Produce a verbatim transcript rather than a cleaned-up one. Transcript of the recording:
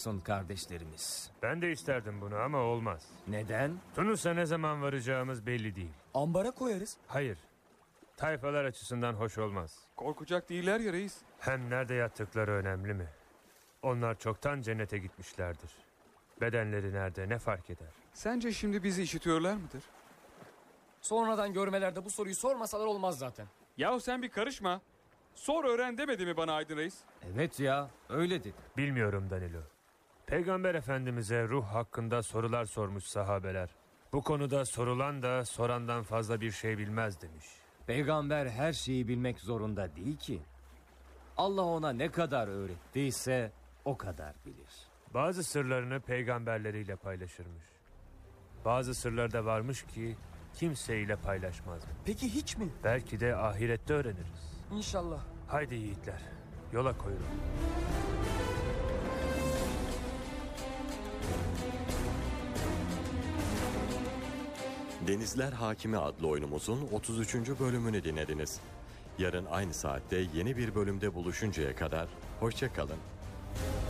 çıksın kardeşlerimiz. Ben de isterdim bunu ama olmaz. Neden? Tunus'a ne zaman varacağımız belli değil. Ambara koyarız. Hayır. Tayfalar açısından hoş olmaz. Korkacak değiller ya reis. Hem nerede yattıkları önemli mi? Onlar çoktan cennete gitmişlerdir. Bedenleri nerede ne fark eder? Sence şimdi bizi işitiyorlar mıdır? Sonradan görmelerde bu soruyu sormasalar olmaz zaten. Yahu sen bir karışma. Sor öğren demedi mi bana Aydın reis? Evet ya, öyle dedi. Bilmiyorum Danilo. Peygamber Efendimiz'e ruh hakkında sorular sormuş sahabeler. Bu konuda sorulan da sorandan fazla bir şey bilmez demiş. Peygamber her şeyi bilmek zorunda değil ki. Allah ona ne kadar öğrettiyse o kadar bilir. Bazı sırlarını peygamberleriyle paylaşırmış. Bazı sırları da varmış ki kimseyle paylaşmaz. Peki hiç mi? Belki de ahirette öğreniriz. İnşallah. Haydi yiğitler, yola koyulun. Denizler Hakimi adlı oyunumuzun otuz üçüncü bölümünü dinlediniz. Yarın aynı saatte yeni bir bölümde buluşuncaya kadar hoşça kalın.